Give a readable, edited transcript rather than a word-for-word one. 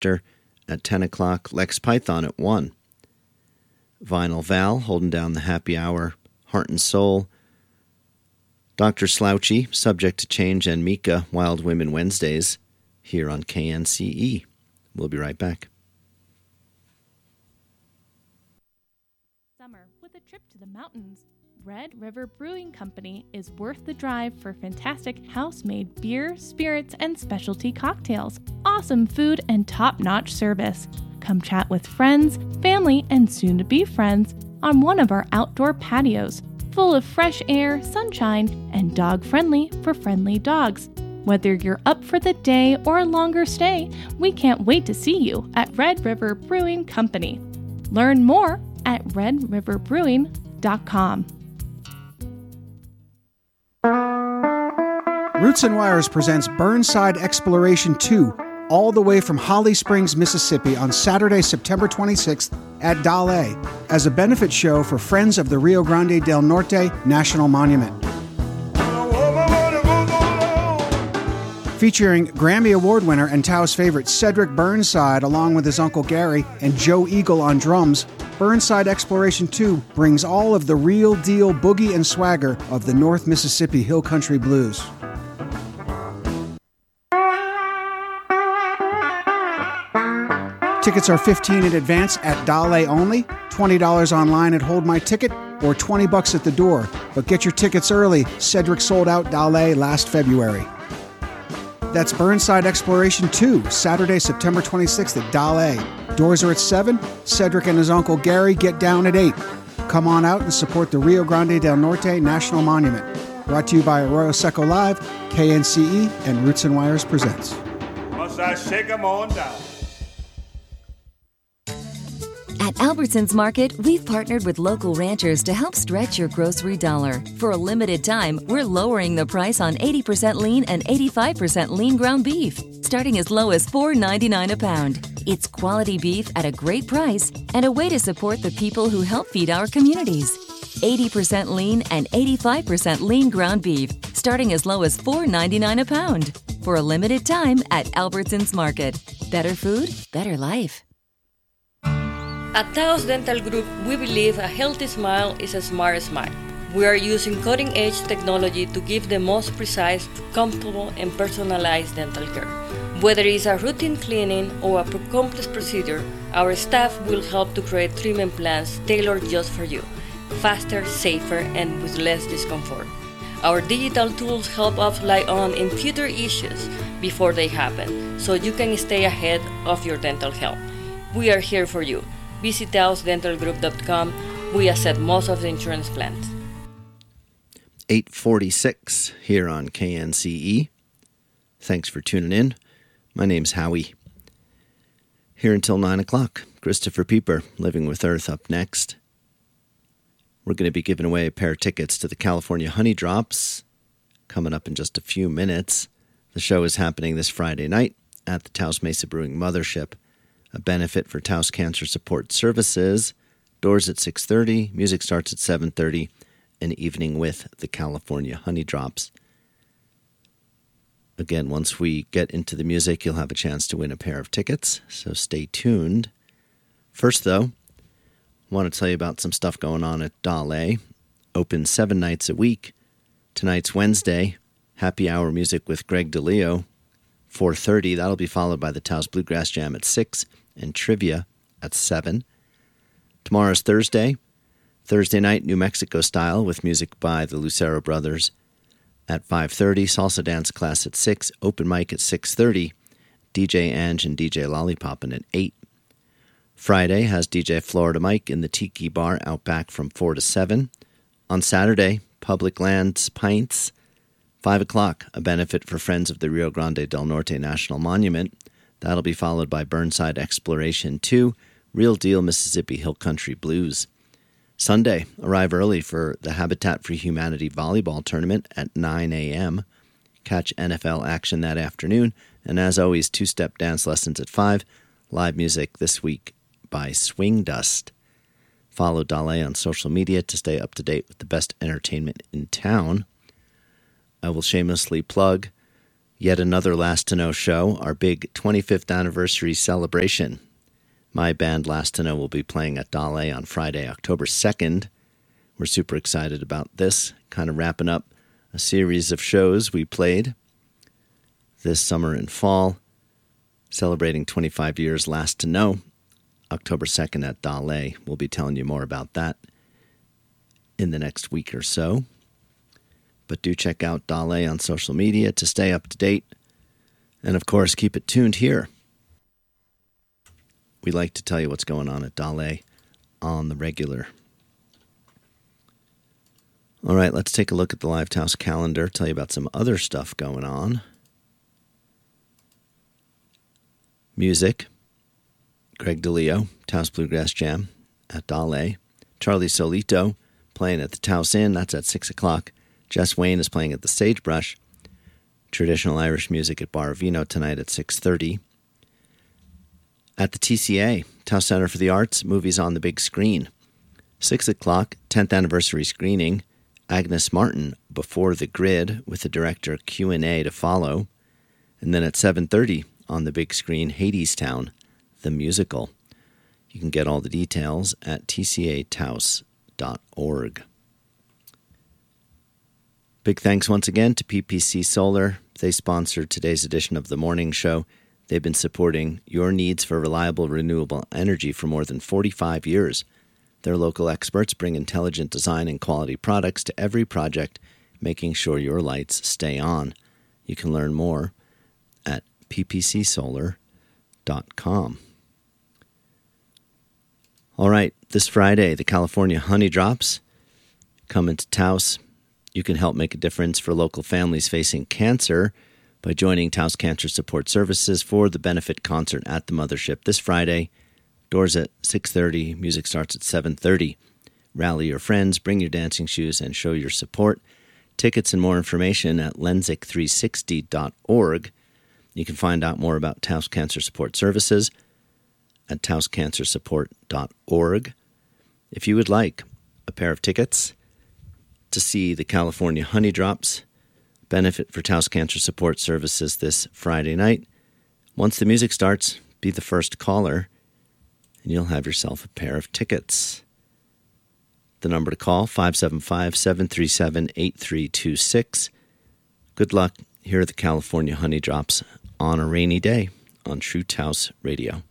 Factor at 10 o'clock, Lex Python at 1. Vinyl Val holding down the happy hour, Heart and Soul. Dr. Slouchy, Subject to Change, and Mika, Wild Women Wednesdays, here on KNCE. We'll be right back. Summer with a trip to the mountains. Red River Brewing Company is worth the drive for fantastic house-made beer, spirits, and specialty cocktails, awesome food, and top-notch service. Come chat with friends, family, and soon-to-be friends on one of our outdoor patios, full of fresh air, sunshine, and dog-friendly for friendly dogs. Whether you're up for the day or a longer stay, we can't wait to see you at Red River Brewing Company. Learn more at redriverbrewing.com. Roots and Wires presents Burnside Exploration 2, all the way from Holly Springs, Mississippi, on Saturday, September 26th at Dale, as a benefit show for Friends of the Rio Grande del Norte National Monument. Featuring Grammy Award winner and Tao's favorite Cedric Burnside, along with his Uncle Gary and Joe Eagle on drums, Burnside Exploration 2 brings all of the real deal boogie and swagger of the North Mississippi Hill Country Blues. Tickets are $15 in advance at Dale only, $20 online at Hold My Ticket, or $20 at the door. But get your tickets early. Cedric sold out Dale last February. That's Burnside Exploration 2, Saturday, September 26th at Dale. Doors are at 7. Cedric and his Uncle Gary get down at 8. Come on out and support the Rio Grande del Norte National Monument. Brought to you by Arroyo Seco Live, KNCE, and Roots and Wires presents. Must I shake 'em on down? At Albertsons Market, we've partnered with local ranchers to help stretch your grocery dollar. For a limited time, we're lowering the price on 80% lean and 85% lean ground beef, starting as low as $4.99 a pound. It's quality beef at a great price and a way to support the people who help feed our communities. 80% lean and 85% lean ground beef, starting as low as $4.99 a pound. For a limited time at Albertsons Market. Better food, better life. At Taos Dental Group, we believe a healthy smile is a smart smile. We are using cutting-edge technology to give the most precise, comfortable, and personalized dental care. Whether it's a routine cleaning or a complex procedure, our staff will help to create treatment plans tailored just for you, faster, safer, and with less discomfort. Our digital tools help us fly on in future issues before they happen, so you can stay ahead of your dental health. We are here for you. Visit taosdentalgroup.com. We accept most of the insurance plans. 8:46 here on KNCE. Thanks for tuning in. My name's Howie. Here until 9 o'clock. Christopher Pieper, Living with Earth, up next. We're going to be giving away a pair of tickets to the California Honey Drops coming up in just a few minutes. The show is happening this Friday night at the Taos Mesa Brewing Mothership, a benefit for Taos Cancer Support Services. Doors at 6:30, music starts at 7:30, an evening with the California Honey Drops. Again, once we get into the music, you'll have a chance to win a pair of tickets, so stay tuned. First, though, I want to tell you about some stuff going on at Dale. Open 7 nights a week. Tonight's Wednesday, happy hour music with Greg DeLeo, 4:30. That'll be followed by the Taos Bluegrass Jam at 6 and trivia at 7. Tomorrow's Thursday. Thursday night, New Mexico style with music by the Lucero Brothers at 5:30. Salsa dance class at 6. Open mic at 6:30. DJ Ange and DJ Lollipoppin' at 8. Friday has DJ Florida Mike in the Tiki Bar out back from 4 to 7. On Saturday, Public Lands Pints, 5 o'clock, a benefit for Friends of the Rio Grande del Norte National Monument. That'll be followed by Burnside Exploration 2, Real Deal Mississippi Hill Country Blues. Sunday, arrive early for the Habitat for Humanity Volleyball Tournament at 9 a.m. Catch NFL action that afternoon, and as always, two-step dance lessons at 5. Live music this week by Swing Dust. Follow Dale on social media to stay up to date with the best entertainment in town. I will shamelessly plug yet another Last to Know show, our big 25th anniversary celebration. My band Last to Know will be playing at Dale on Friday, October 2nd. We're super excited about this, kind of wrapping up a series of shows we played this summer and fall, celebrating 25 years Last to Know, October 2nd at Dale. We'll be telling you more about that in the next week or so. But do check out Dale on social media to stay up to date. And of course, keep it tuned here. We like to tell you what's going on at Dale on the regular. All right, let's take a look at the Lifehouse calendar, tell you about some other stuff going on. Music, Greg DeLeo, Taos Bluegrass Jam at Dale. Charlie Solito playing at the Taos Inn, that's at 6 o'clock. Jess Wayne is playing at the Sagebrush. Traditional Irish music at Bar Vino tonight at 6:30. At the TCA, Taos Center for the Arts, movies on the big screen. 6 o'clock, 10th anniversary screening. Agnes Martin, Before the Grid, with the director Q&A to follow. And then at 7:30 on the big screen, Hadestown, the musical. You can get all the details at tcataos.org. Big thanks once again to PPC Solar. They sponsored today's edition of The Morning Show. They've been supporting your needs for reliable, renewable energy for more than 45 years. Their local experts bring intelligent design and quality products to every project, making sure your lights stay on. You can learn more at ppcsolar.com. All right, this Friday, the California Honey Drops coming to Taos. You can help make a difference for local families facing cancer by joining Taos Cancer Support Services for the benefit concert at the Mothership this Friday. Doors at 6:30, music starts at 7:30. Rally your friends, bring your dancing shoes, and show your support. Tickets and more information at lensic360.org. You can find out more about Taos Cancer Support Services at taoscancersupport.org. If you would like a pair of tickets to see the California Honey Drops benefit for Taos Cancer Support Services this Friday night, once the music starts, be the first caller, and you'll have yourself a pair of tickets. The number to call, 575-737-8326. Good luck. Here are the California Honey Drops on a rainy day on True Taos Radio.